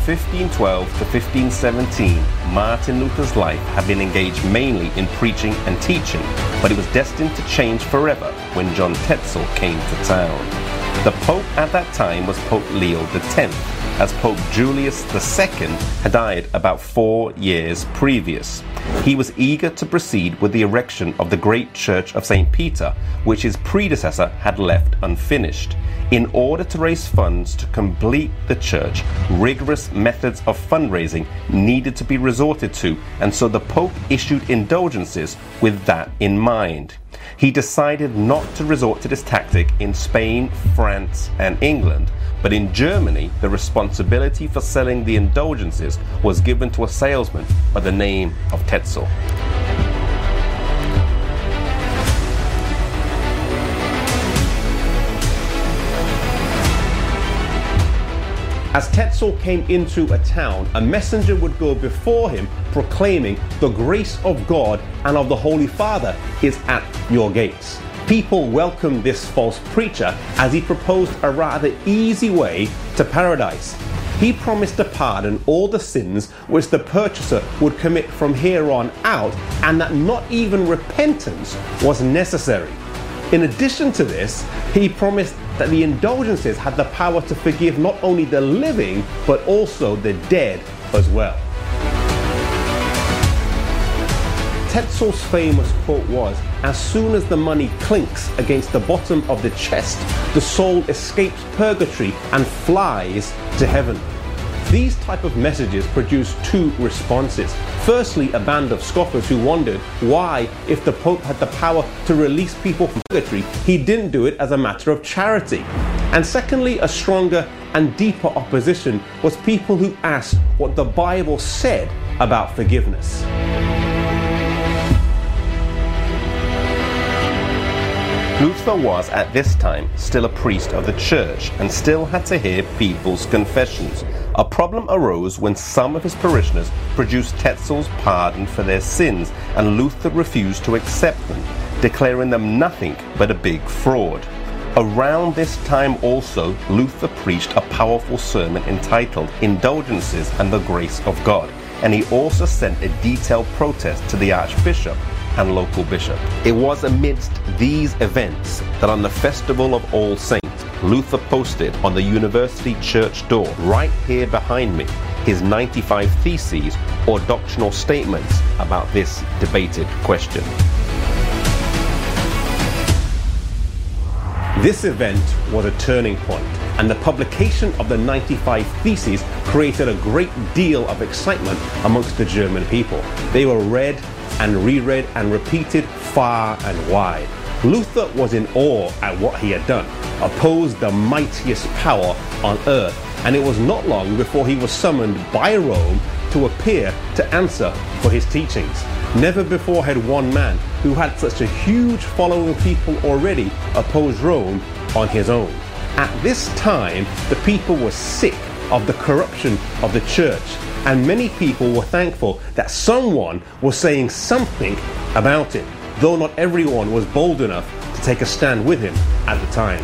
1512 to 1517, Martin Luther's life had been engaged mainly in preaching and teaching, but it was destined to change forever when John Tetzel came to town. The Pope at that time was Pope Leo X, as Pope Julius II had died about 4 years previous. He was eager to proceed with the erection of the great Church of St. Peter, which his predecessor had left unfinished. In order to raise funds to complete the church, rigorous methods of fundraising needed to be resorted to, and so the Pope issued indulgences with that in mind. He decided not to resort to this tactic in Spain, France, and England, but in Germany, the responsibility for selling the indulgences was given to a salesman by the name of Tetzel. As Tetzel came into a town, a messenger would go before him proclaiming, "The grace of God and of the Holy Father is at your gates." People welcomed this false preacher as he proposed a rather easy way to paradise. He promised to pardon all the sins which the purchaser would commit from here on out, and that not even repentance was necessary. In addition to this, he promised that the indulgences had the power to forgive not only the living, but also the dead as well. Tetzel's famous quote was, "As soon as the money clinks against the bottom of the chest, the soul escapes purgatory and flies to heaven." These type of messages produced two responses. Firstly, a band of scoffers who wondered why, if the Pope had the power to release people from purgatory, he didn't do it as a matter of charity. And secondly, a stronger and deeper opposition was people who asked what the Bible said about forgiveness. Luther was at this time still a priest of the church and still had to hear people's confessions. A problem arose when some of his parishioners produced Tetzel's pardon for their sins, and Luther refused to accept them, declaring them nothing but a big fraud. Around this time also, Luther preached a powerful sermon entitled "Indulgences and the Grace of God," and he also sent a detailed protest to the Archbishop and local bishop. It was amidst these events that on the Festival of All Saints, Luther posted on the university church door, right here behind me, his 95 theses or doctrinal statements about this debated question. This event was a turning point, and the publication of the 95 Theses created a great deal of excitement amongst the German people. They were read and reread and repeated far and wide. Luther was in awe at what he had done, opposed the mightiest power on earth, and it was not long before he was summoned by Rome to appear to answer for his teachings. Never before had one man who had such a huge following of people already opposed Rome on his own. At this time, the people were sick of the corruption of the church, and many people were thankful that someone was saying something about it, though not everyone was bold enough to take a stand with him at the time.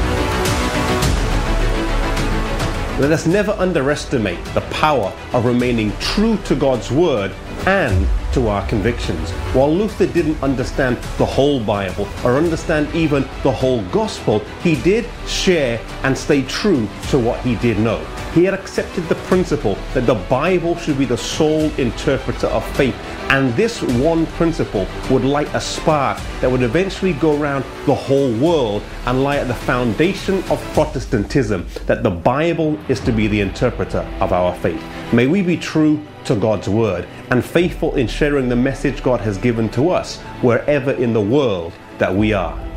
Let us never underestimate the power of remaining true to God's word and to our convictions. While Luther didn't understand the whole Bible or understand even the whole gospel, he did share and stay true to what he did know. He had accepted the principle that the Bible should be the sole interpreter of faith, and this one principle would light a spark that would eventually go around the whole world and lie at the foundation of Protestantism, that the Bible is to be the interpreter of our faith. May we be true to God's word and faithful in sharing the message God has given to us wherever in the world that we are.